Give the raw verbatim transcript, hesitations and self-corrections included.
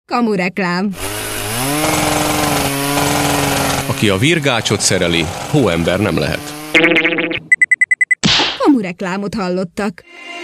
Kamureklám. Aki a virgácsot szereli, hóember nem lehet. Kamureklámot hallottak.